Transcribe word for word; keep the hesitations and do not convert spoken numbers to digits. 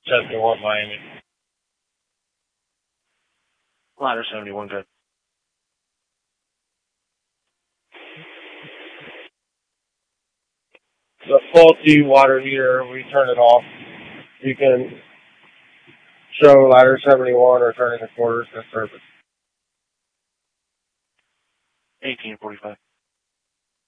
seventy-one, Miami. Ladder seventy-one, good. The faulty water heater, we turn it off. You can show ladder seventy-one or turning the quarters to service. eighteen forty-five.